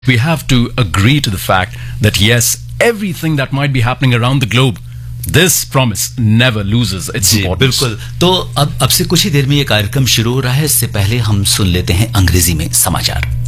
We have to agree to the fact that yes, everything that might be happening around the globe, this promise never loses its importance. बिल्कुल। तो अब से कुछ ही देर में ये कार्यक्रम शुरू हो रहा है। इससे पहले हम सुन लेते हैं अंग्रेजी में समाचार।